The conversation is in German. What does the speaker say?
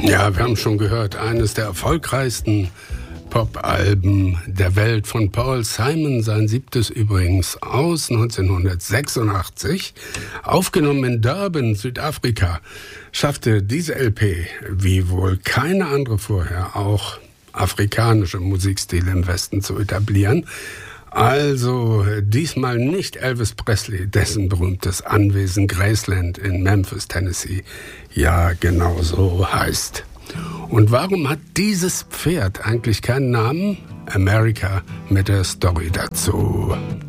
Ja, wir haben schon gehört, eines der erfolgreichsten Pop-Alben der Welt von Paul Simon, sein 7. übrigens, aus 1986, aufgenommen in Durban, Südafrika, schaffte diese LP, wie wohl keine andere vorher, auch afrikanische Musikstile im Westen zu etablieren. Also diesmal nicht Elvis Presley, dessen berühmtes Anwesen Graceland in Memphis, Tennessee, ja genau so heißt. Und warum hat dieses Pferd eigentlich keinen Namen? America mit der Story dazu.